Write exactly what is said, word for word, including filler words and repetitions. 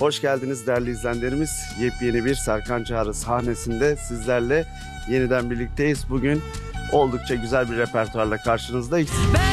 Hoş geldiniz değerli izleyenlerimiz. Yepyeni bir Serkan Çağrı sahnesinde sizlerle yeniden birlikteyiz. Bugün oldukça güzel bir repertuarla karşınızdayız.